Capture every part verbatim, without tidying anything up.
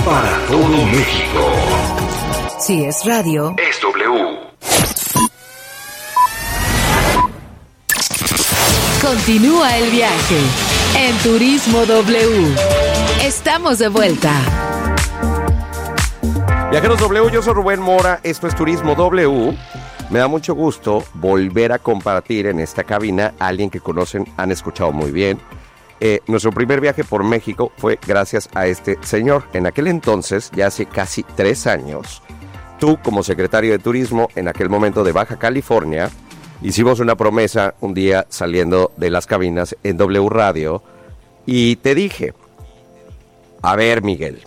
para todo México. Si es radio, es W. Continúa el viaje en Turismo W. Estamos de vuelta. Viajeros W, yo soy Rubén Mora, esto es Turismo W. Me da mucho gusto volver a compartir en esta cabina a alguien que conocen, han escuchado muy bien. Eh, nuestro primer viaje por México fue gracias a este señor. En aquel entonces, ya hace casi tres años, tú como secretario de Turismo, en aquel momento de Baja California, hicimos una promesa un día saliendo de las cabinas en W Radio y te dije, a ver Miguel,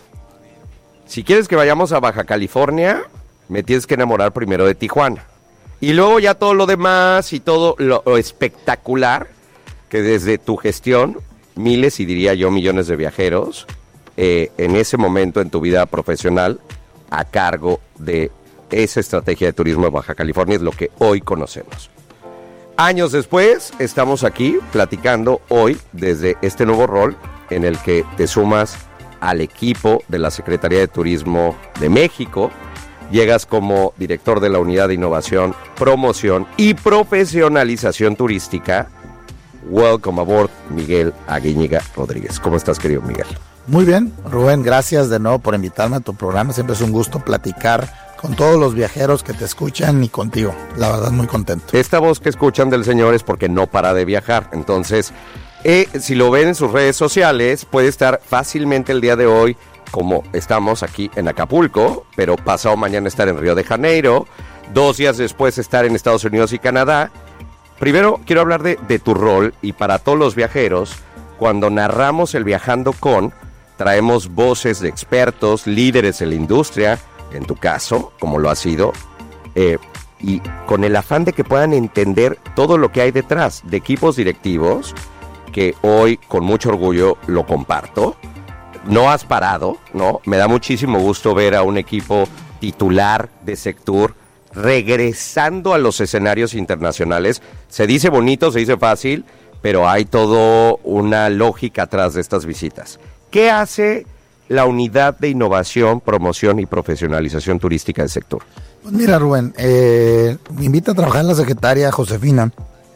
si quieres que vayamos a Baja California, me tienes que enamorar primero de Tijuana. Y luego ya todo lo demás y todo lo, lo espectacular que desde tu gestión, miles y diría yo millones de viajeros, eh, en ese momento en tu vida profesional, a cargo de esa estrategia de turismo de Baja California, es lo que hoy conocemos. Años después, estamos aquí platicando hoy desde este nuevo rol en el que te sumas al equipo de la Secretaría de Turismo de México. Llegas como director de la Unidad de Innovación, Promoción y Profesionalización Turística. Welcome aboard, Miguel Aguíñiga Rodríguez. ¿Cómo estás, querido Miguel? Muy bien, Rubén, gracias de nuevo por invitarme a tu programa. Siempre es un gusto platicar con todos los viajeros que te escuchan y contigo. La verdad, muy contento. Esta voz que escuchan del señor es porque no para de viajar. Entonces, eh, si lo ven en sus redes sociales, puede estar fácilmente el día de hoy, como estamos aquí en Acapulco, pero pasado mañana estar en Río de Janeiro, dos días después estar en Estados Unidos y Canadá. Primero quiero hablar de, de tu rol, y para todos los viajeros, cuando narramos el Viajando Con, traemos voces de expertos, líderes en la industria, en tu caso, como lo ha sido, eh, y con el afán de que puedan entender todo lo que hay detrás de equipos directivos, que hoy con mucho orgullo lo comparto. No has parado, ¿no? Me da muchísimo gusto ver a un equipo titular de Sectur regresando a los escenarios internacionales. Se dice bonito, se dice fácil, pero hay todo una lógica atrás de estas visitas. ¿Qué hace la Unidad de Innovación, Promoción y Profesionalización Turística del Sectur? Pues mira, Rubén, eh, me invita a trabajar la secretaria Josefina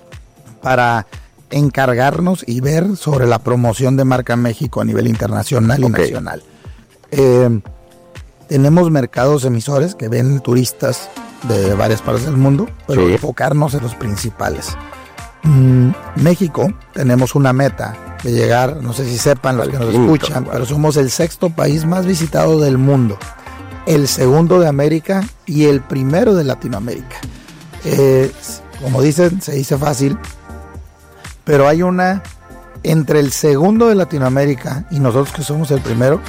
para encargarnos y ver sobre la promoción de marca México a nivel internacional y okay. nacional. Eh, tenemos mercados emisores que ven turistas de varias partes del mundo, pero sí. enfocarnos en los principales. Mm, México, tenemos una meta de llegar, no sé si sepan los que nos escuchan, pero somos el sexto país más visitado del mundo, el segundo de América y el primero de Latinoamérica. Eh, como dicen, se dice fácil, pero hay una, entre el segundo de Latinoamérica y nosotros que somos el primero,